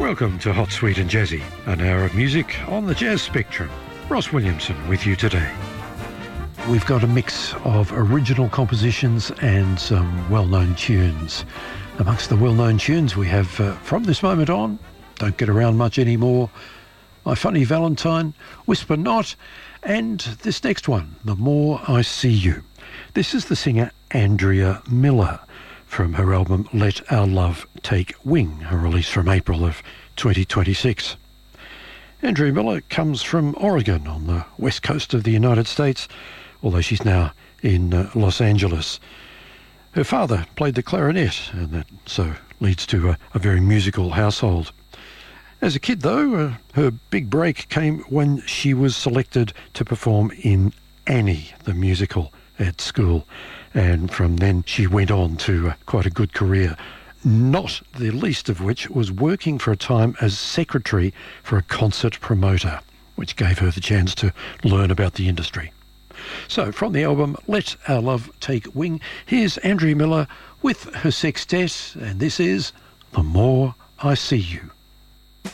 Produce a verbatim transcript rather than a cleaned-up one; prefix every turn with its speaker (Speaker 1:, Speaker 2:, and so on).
Speaker 1: Welcome to Hot, Sweet and Jazzy, an hour of music on the Jazz Spectrum. Ross Williamson with you today. We've got a mix of original compositions and some well-known tunes. Amongst the well-known tunes we have, uh, from this moment on, Don't Get Around Much Anymore, My Funny Valentine, Whisper Not, and this next one, The More I See You. This is the singer Andrea Miller from her album Let Our Love Take Wing, a release from April of twenty twenty-six. Andrea Miller comes from Oregon on the west coast of the United States, although she's now in uh, Los Angeles. Her father played the clarinet, and that so leads to a, a very musical household. As a kid, though, uh, her big break came when she was selected to perform in Annie, the musical, at school. And from then she went on to uh, quite a good career, not the least of which was working for a time as secretary for a concert promoter, which gave her the chance to learn about the industry. So from the album Let Our Love Take Wing, here's Andrea Miller with her sextet, and this is The More I See You.